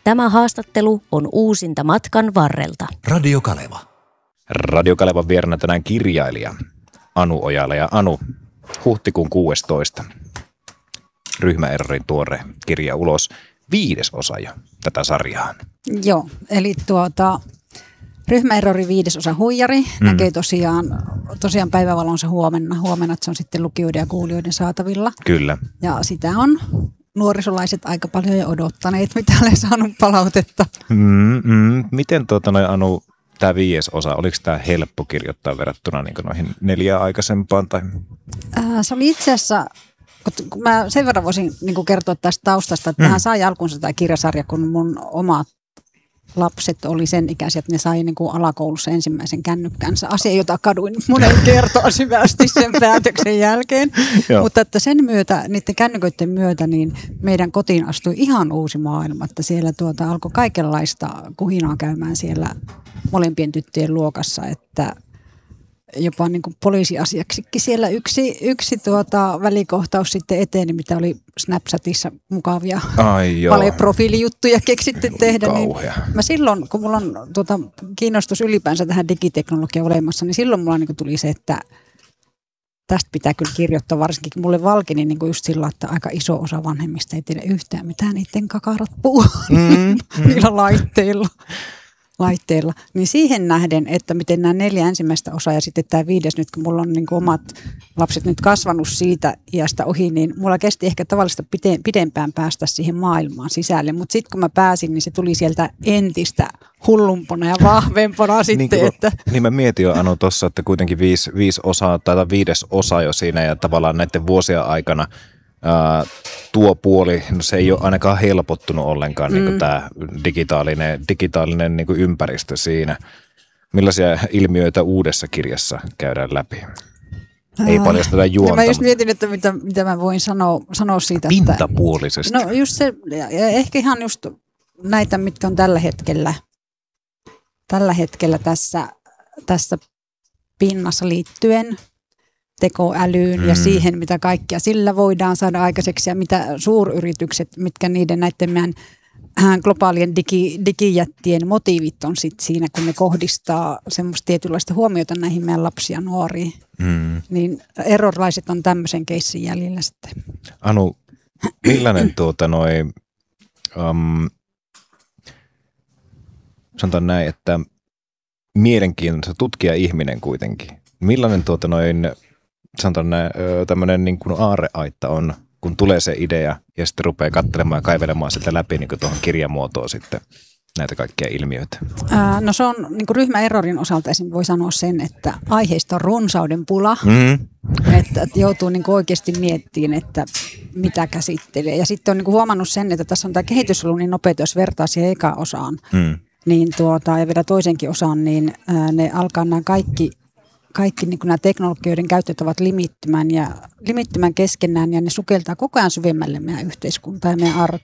Tämä haastattelu on uusinta matkan varrelta. Radio Kaleva. Radio Kalevan vieraana tänään kirjailija Anu Ojala. Ja Anu, huhtikuun 16. Ryhmäerrorin tuore kirja ulos. 5. osa jo tätä sarjaa. Joo, eli Ryhmäerrori 5. osa Huijari näkee tosiaan päivävalonsa huomenna, että se on sitten lukijoiden ja kuulijoiden saatavilla. Kyllä. Ja sitä on nuorisolaiset aika paljon jo odottaneet, mitä olen saanut palautetta. Miten Anu, tämä 5. osa, oliko tämä helppo kirjoittaa verrattuna niin noihin 4 aikaisempaan? Tai? Se oli itse asiassa, kun mä sen verran voisin niin kertoa tästä taustasta, että tähän sai alkuunsa tämä kirjasarja, kun mun omat lapset oli sen ikäisiä, että ne sai niin kuin alakoulussa ensimmäisen kännykkänsä. Asia, jota kaduin monen kertaa syvästi sen päätöksen jälkeen. Mutta että sen myötä, niiden kännyköiden myötä, niin meidän kotiin astui ihan uusi maailma. Että siellä alkoi kaikenlaista kuhinaa käymään siellä molempien tyttöjen luokassa, että jopa niin kuin poliisiasiaksikin siellä yksi välikohtaus sitten eteni, mitä oli Snapchatissa mukavia valeprofiilijuttuja keksitty tehdä. Niin mä silloin, kun mulla on kiinnostus ylipäänsä tähän digiteknologiaan olemassa, niin silloin mulla niin tuli se, että tästä pitää kyllä kirjoittaa, varsinkin mulle valkeni niin just sillä, että aika iso osa vanhemmista ei tiedä yhtään mitään niiden kakarat puhuu niillä laitteilla, niin siihen nähden, että miten nämä 4 ensimmäistä osaa ja sitten tämä 5. nyt, kun mulla on niin kuin omat lapset nyt kasvanut siitä iästä ohi, niin mulla kesti ehkä tavallista pidempään päästä siihen maailmaan sisälle, mutta sitten kun mä pääsin, niin se tuli sieltä entistä hullumpana ja vahvempana sitten. Niin mä mietin jo Anu tuossa, että kuitenkin 5 osaa tai 5. osa jo siinä ja tavallaan näiden vuosien aikana tuo puoli, no se ei ole ainakaan helpottunut ollenkaan niin kuin tämä digitaalinen niin kuin ympäristö siinä. Millaisia ilmiöitä uudessa kirjassa käydään läpi? Ei paljasteta juonta. Mä just mietin, että mitä mä voin sanoa siitä. Pintapuolisesti. No just se, ehkä ihan just näitä, mitkä on tällä hetkellä tässä pinnassa liittyen tekoälyyn ja siihen, mitä kaikkea sillä voidaan saada aikaiseksi ja mitä suuryritykset, mitkä niiden näiden meidän globaalien digijättien motiivit on sit siinä, kun ne kohdistaa semmoista tietynlaista huomiota näihin meidän lapsia ja nuoriin. Niin errorlaiset on tämmöisen keissin jäljellä sitten. Anu, millainen sanotaan näin, että mielenkiintoinen tutkija-ihminen kuitenkin. Millainen sanotaan tämmöinen niin kuin aarreaitta on, kun tulee se idea ja sitten rupeaa katselemaan ja kaivelemaan sitä läpi niin kuin tuohon kirjamuotoon sitten näitä kaikkia ilmiöitä? No se on niin kuin ryhmäerrorin osalta esimerkiksi voi sanoa sen, että aiheista on runsauden pula, että joutuu niin kuin oikeasti miettimään, että mitä käsittelee. Ja sitten on niin kuin huomannut sen, että tässä on tämä kehitys ollut niin nopea, jos vertaa siihen ekaan osaan, niin ja vielä toisenkin osaan, niin ne alkaa nämä kaikki niin kuin nämä teknologioiden käyttötavat limittymään keskenään ja ne sukeltaa koko ajan syvemmälle meidän yhteiskuntaa ja meidän